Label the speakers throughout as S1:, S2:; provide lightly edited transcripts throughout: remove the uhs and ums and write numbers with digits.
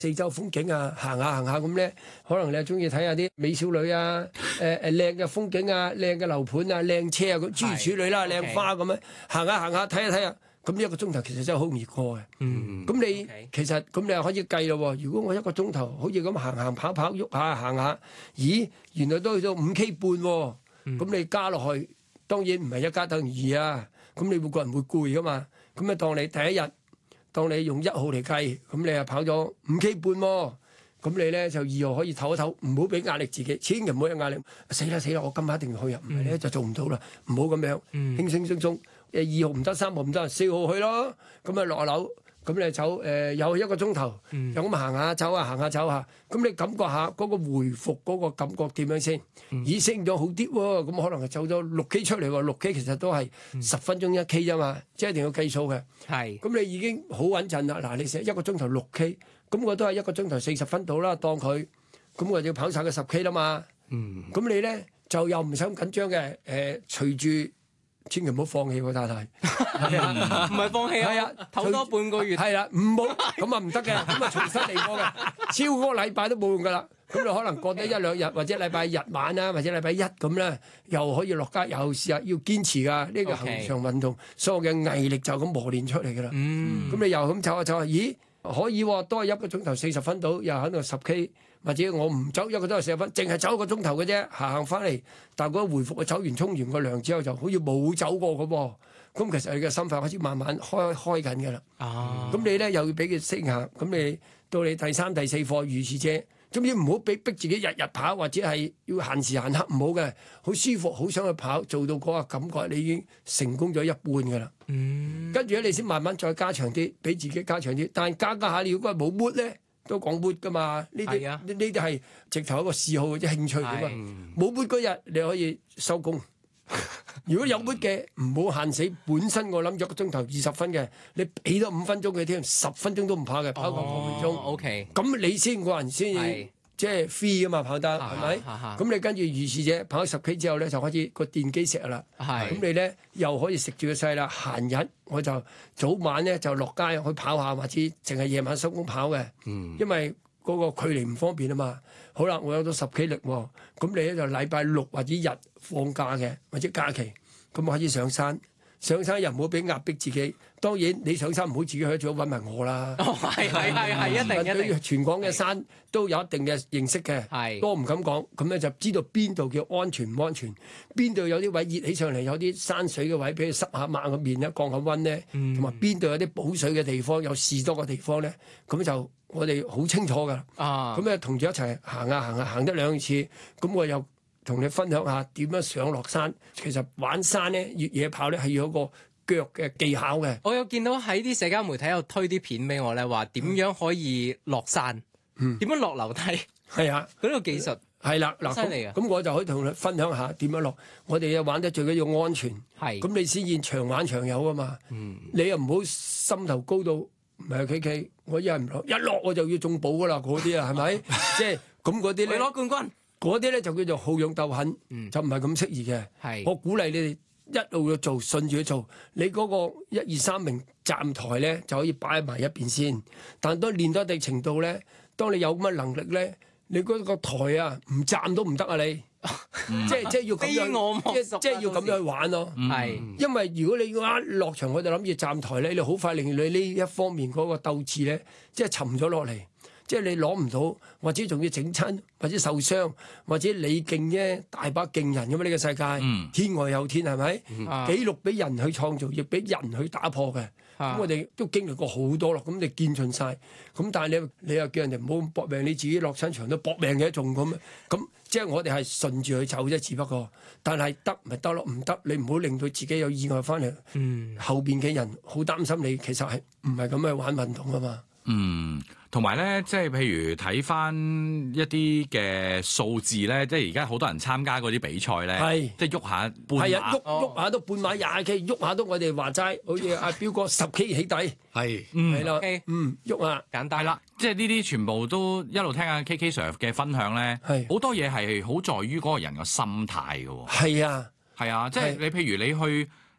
S1: 四周風景啊，行下行下咁咧，可能你係中意睇下啲美少女啊，靚嘅風景啊，靚嘅樓盤啊，靚車啊，咁諸如此類啦，靚花咁樣行下行下睇下睇下，咁1個鐘頭其實真係好容易過嘅。咁你其實咁你又可以計咯喎。如果我1個鐘頭好似咁行行跑跑喐下行下，咦，原來都去到5K 半喎。咁你加落去，當然唔係1加等於2啊。咁你每個人會攰噶嘛。咁啊，當你第一日，當你用1號嚟計，咁你係跑咗5K 半喎。咁你咧就2號可以唞一唞，唔好俾壓力自己，千祈唔好有壓力。死啦，我今晚一定要去啊，唔係咧就做唔到啦。唔好咁樣，輕輕鬆鬆。2號唔得，3號唔得，4號去咯。咁啊落樓，咁你走有1個鐘頭，又咁行下走下行下走下。咁你感覺下嗰個回復嗰個感覺點樣先？咦，升咗好啲喎。咁可能係走咗6K 出嚟喎，6K 其實都係10分鐘1K 啫嘛，即係一定要計數嘅。係。咁你已經好穩陣啦。嗱，你寫1個鐘頭6K。咁我都係1個鐘頭40分到啦，當佢，咁我就要跑晒個10K 啦嘛。咁你咧就又唔使咁緊張嘅，隨住千祈唔好放棄喎，太太。
S2: 唔係放棄啊，唞多半個月。
S1: 係啦，唔好咁啊唔得嘅，咁啊重新嚟過嘅，超過個禮拜都冇用噶啦。咁你可能過得1、2日，或者禮拜日晚啊，或者禮拜一咁咧，又可以落街，又試下要堅持噶。呢個恆常運動，所有嘅毅力就咁磨練出嚟噶啦。咁你又咁走下走下，咦？可以喎，都係1個鐘頭40分到，又喺度10K，或者我唔走1個鐘頭40分，淨係走1個鐘頭嘅啫，行翻嚟。但係嗰個回復，我走完沖完個涼之後，就好似冇走過咁喎。咁其實你嘅心肺開始慢慢開緊嘅啦。咁你咧又要俾佢適應下，咁你到你第3、第4課如是啫。總之唔好逼自己日日跑，或者係要限時限刻，唔好嘅，好舒服，好想去跑，做到嗰個感覺，你已經成功咗一半嘅啦。跟住咧，你先慢慢再加長啲，俾自己加長啲。但係加下，你如果冇 mood 咧，都講 mood 噶嘛。呢啲係直頭一個嗜好或者興趣嚟嘛。冇 mood 嗰日你可以收工。如果有 mood 嘅，唔好限死。本身我諗1個鐘頭20分嘅，你俾多5分鐘嘅添，10分鐘都唔怕嘅，跑個半鐘。OK。咁你先個人先即係 free 啊嘛，跑得係咪？咁你跟住如是者跑10K 之後咧，就開始個電機石啦。咁你咧又可以食住個勢啦。閒日我就早晚咧就落街去跑下，或者淨係夜晚收工跑嘅。因為嗰個距離唔方便啊嘛。好啦，我有咗10K力喎，咁你咧就禮拜6或者日放假嘅，或者假期，咁我開始上山。上山又唔好俾壓迫自己。當然你上山唔好自己去，最好揾埋我啦。係一定。全港嘅山都有一定嘅認識嘅，多唔敢講。咁咧就知道邊度叫安全唔安全，邊度有啲位熱起上嚟，有啲山水嘅位，俾佢濕下抹個面咧，降下溫咧，同埋邊度有啲補水嘅地方，有士多嘅地方咧，咁就我哋好清楚㗎。咁咧同住一齊行下行下，行得2次，咁我又同你分享下點樣上落山。其實玩山咧，越野跑咧係要有個腳嘅技巧嘅。
S2: 我有見到喺啲社交媒體有推啲片俾我咧，話點樣可以落山，點樣落樓梯。係啊，嗰個技術係啦，嗱，犀利啊！咁我就可以同你分享下點樣落。我哋又玩得最緊要安全。係。咁你先至長玩長有啊嘛。你又唔好心頭高到唔係KK，我一係唔落，一落我就要中寶噶啦，嗰啲啊係咪？即係咁嗰啲咧。你攞冠軍。嗰啲咧就叫做好勇鬥狠，就唔係咁適宜嘅。我鼓勵你哋一路去做，順住去做。你嗰個1、2、3名站台咧就可以擺埋一邊先。但當練到一定程度咧，當你有咁嘅能力咧，你嗰個台啊唔站都唔得啊你。即係要咁樣，即係要咁樣去玩咯。因為如果你一落場我就諗住站台咧，你好快令你呢一方面嗰個鬥志咧，即係沉咗落嚟。即係你攞唔到，或者仲要整親，或者受傷，或者你勁啫，大把勁人咁嘛。呢個世界，天外有天係咪？紀錄俾人去創造，亦俾人去打破嘅。咁我哋都經歷過好多咯，咁你見盡晒。咁但係你又叫人哋唔好搏命，你自己落親場都搏命嘅，仲咁。咁即係我哋係順住去走啫，只不過。但係得咪得咯，唔得你唔好令到自己有意外翻嚟。後邊嘅人好擔心你，其實係唔係咁去玩運動啊嘛？
S3: 同埋咧，即係譬如睇翻一啲嘅數字咧，即係而家好多人參加嗰啲比賽咧，即係喐下半馬，
S1: 喐下都半馬20K，喐下都我哋話齋，好似阿彪哥10K 起底，係啦，喐下
S2: 簡單啦。
S3: 即係呢啲全部都一路聽下 KK Sir 嘅分享咧，好多嘢係好在於嗰個人嘅心態嘅喎。係啊，即係你譬如你去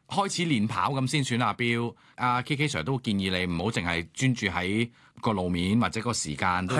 S3: 開始練跑咁先選阿標。阿 KK Sir 都建議你唔好淨係專注喺個路面或者個時間，都